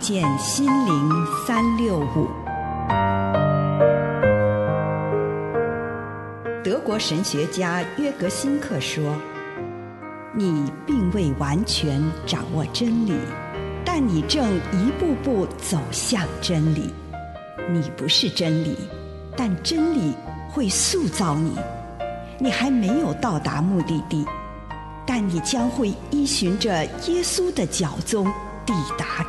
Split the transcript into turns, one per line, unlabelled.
健心灵365。德国神学家约格辛克说，你并未完全掌握真理，但你正一步步走向真理。你不是真理，但真理会塑造你。你还没有到达目的地，但你将会依循着耶稣的脚踪抵达